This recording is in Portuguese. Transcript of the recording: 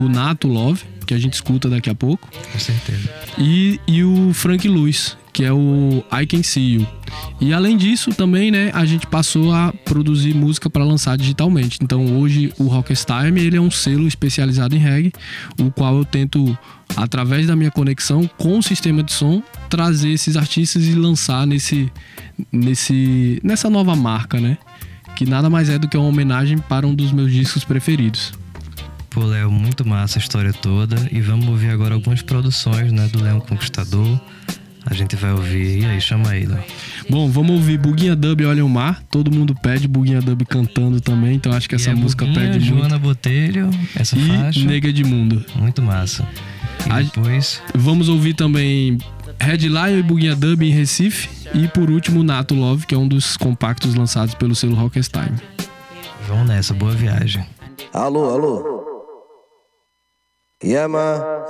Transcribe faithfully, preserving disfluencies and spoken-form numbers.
o Nato Love, que a gente escuta daqui a pouco. Com certeza. E, e o Frank Lewis, que é o I Can See You. E além disso também, né, a gente passou a produzir música para lançar digitalmente. Então hoje o Rockers Time, ele é um selo especializado em reggae, o qual eu tento, através da minha conexão com o sistema de som, trazer esses artistas e lançar nesse, nesse, nessa nova marca, né? Que nada mais é do que uma homenagem para um dos meus discos preferidos. Pô, Léo, muito massa a história toda. E vamos ouvir agora algumas produções, né, do Leão Conquistador. A gente vai ouvir. E aí, chama aí, Léo. Bom, vamos ouvir Buguinha Dub, Olha o Mar. Todo mundo pede Buguinha Dub cantando também, então acho que essa e música Buguinha, pede muito. Joana Botelho, essa E faixa. Nega de Mundo. Muito massa. E A- depois... Vamos ouvir também Red Lion e Buguinha Dub em Recife. E por último, Nato Love, que é um dos compactos lançados pelo selo Rockers Time. Vamos nessa, boa viagem. Alô, alô. Yeah, man.